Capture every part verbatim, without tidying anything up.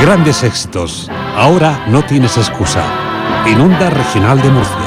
Grandes éxitos. Ahora no tienes excusa. En Onda Regional de Murcia.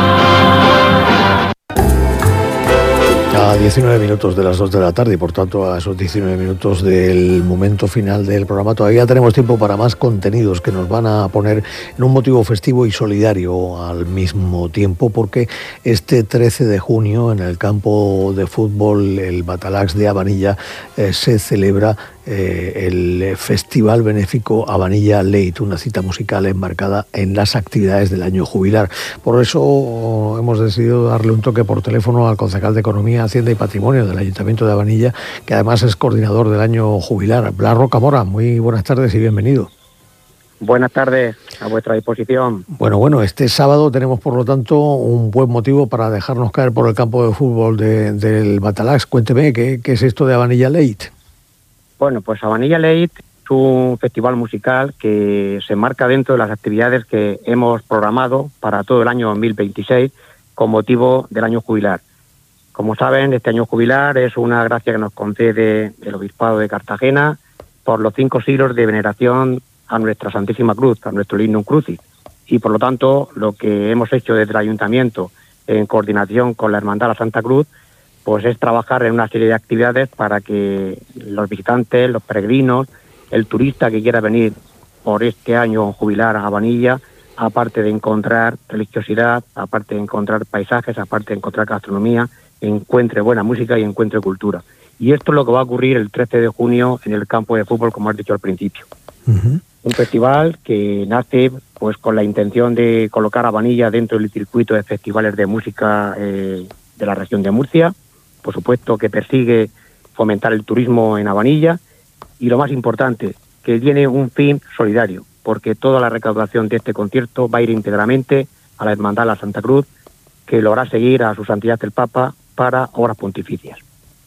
A diecinueve minutos de las dos de la tarde y por tanto a esos diecinueve minutos del momento final del programa todavía tenemos tiempo para más contenidos que nos van a poner en un motivo festivo y solidario al mismo tiempo, porque este trece de junio en el campo de fútbol el Batalax de Abanilla eh, se celebra eh, el Festival Benéfico Abanilla Late, una cita musical enmarcada en las actividades del año jubilar. Por eso hemos decidido darle un toque por teléfono al concejal de Economía, Hacienda y Patrimonio del Ayuntamiento de Abanilla, que además es coordinador del año jubilar. Blas Rocamora, muy buenas tardes y bienvenido. Buenas tardes, a vuestra disposición. Bueno, bueno, este sábado tenemos por lo tanto un buen motivo para dejarnos caer por el campo de fútbol de, del Batalax. Cuénteme, ¿qué, ¿qué es esto de Abanilla Late? Bueno, pues Abanilla Late es un festival musical que se enmarca dentro de las actividades que hemos programado para todo el año dos mil veintiséis con motivo del año jubilar. Como saben, este año jubilar es una gracia que nos concede el Obispado de Cartagena por los cinco siglos de veneración a nuestra Santísima Cruz, a nuestro Lignum Crucis. Y por lo tanto, lo que hemos hecho desde el Ayuntamiento, en coordinación con la Hermandad de la Santa Cruz, pues es trabajar en una serie de actividades para que los visitantes, los peregrinos, el turista que quiera venir por este año jubilar a Abanilla, aparte de encontrar religiosidad, aparte de encontrar paisajes, aparte de encontrar gastronomía, encuentre buena música y encuentre cultura. Y esto es lo que va a ocurrir el trece de junio en el campo de fútbol, como has dicho al principio. Uh-huh. Un festival que nace pues con la intención de colocar a Abanilla dentro del circuito de festivales de música eh, de la región de Murcia. Por supuesto que persigue fomentar el turismo en Abanilla y lo más importante, que tiene un fin solidario, porque toda la recaudación de este concierto va a ir íntegramente a la Hermandad de la Santa Cruz, que lo hará seguir a su santidad el Papa para obras pontificias.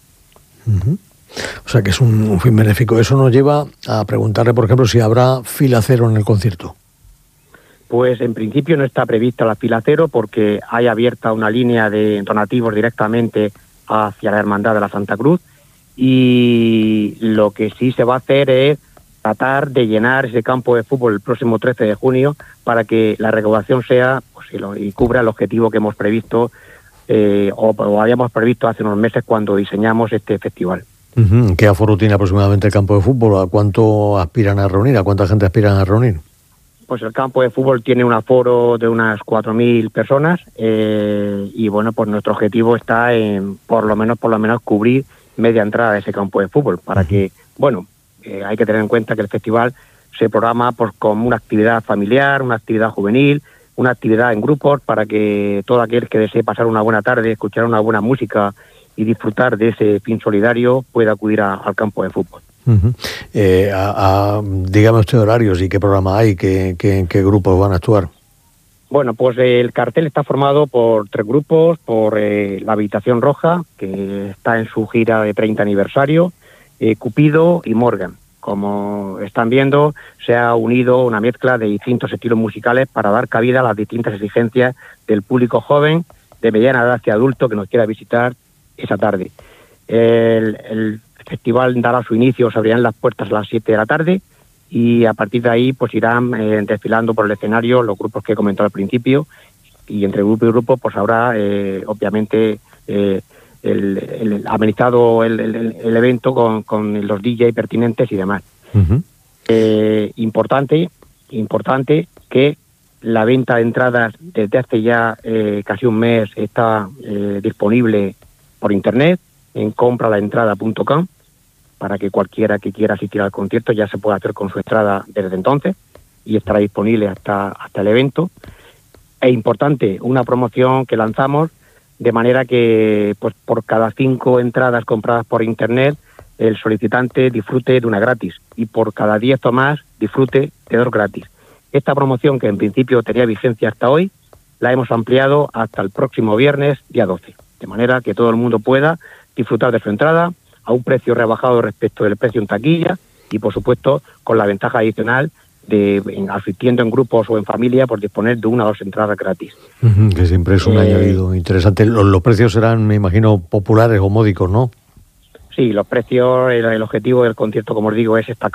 Uh-huh. O sea que es un, un fin benéfico. Eso nos lleva a preguntarle, por ejemplo, si habrá fila cero en el concierto. Pues en principio no está prevista la fila cero porque hay abierta una línea de donativos directamente hacia la Hermandad de la Santa Cruz, y lo que sí se va a hacer es tratar de llenar ese campo de fútbol el próximo trece de junio para que la recaudación sea pues, y cubra el objetivo que hemos previsto eh, o, o habíamos previsto hace unos meses cuando diseñamos este festival. Uh-huh. ¿Qué aforo tiene aproximadamente el campo de fútbol? ¿A cuánto aspiran a reunir? ¿A cuánta gente aspiran a reunir? Pues el campo de fútbol tiene un aforo de unas cuatro mil personas eh, y bueno, pues nuestro objetivo está en por lo menos por lo menos cubrir media entrada de ese campo de fútbol para que, bueno, eh, hay que tener en cuenta que el festival se programa pues como una actividad familiar, una actividad juvenil, una actividad en grupos para que todo aquel que desee pasar una buena tarde, escuchar una buena música y disfrutar de ese fin solidario pueda acudir a, al campo de fútbol. Uh-huh. Eh, a, a, dígame usted horarios y qué programa hay, qué, qué, qué grupos van a actuar. Bueno, pues eh, el cartel está formado por tres grupos, por eh, la Habitación Roja, que está en su gira de treinta aniversario, eh, Cupido y Morgan. Como están viendo, se ha unido una mezcla de distintos estilos musicales para dar cabida a las distintas exigencias del público joven, de mediana edad hacia adulto que nos quiera visitar esa tarde. El, el festival dará su inicio, se abrirán las puertas a las siete de la tarde y a partir de ahí pues irán eh, desfilando por el escenario los grupos que he comentado al principio, y entre grupo y grupo pues habrá eh, obviamente eh, el, el amenizado el, el, el evento con, con los D J pertinentes y demás. Uh-huh. Eh, importante, importante que la venta de entradas desde hace ya eh, casi un mes está eh, disponible por internet en compralaentrada punto com para que cualquiera que quiera asistir al concierto ya se pueda hacer con su entrada desde entonces y estará disponible hasta, hasta el evento. Es importante una promoción que lanzamos de manera que pues por cada cinco entradas compradas por internet el solicitante disfrute de una gratis y por cada diez o más disfrute de dos gratis. Esta promoción, que en principio tenía vigencia hasta hoy, la hemos ampliado hasta el próximo viernes, día doce, de manera que todo el mundo pueda disfrutar de su entrada a un precio rebajado respecto del precio en taquilla y, por supuesto, con la ventaja adicional de, en, asistiendo en grupos o en familia, por disponer de una o dos entradas gratis. Uh-huh, que siempre es un eh, añadido interesante. Los, los precios serán, me imagino, populares o módicos, ¿no? Sí, los precios, el, el objetivo del concierto, como os digo, es esta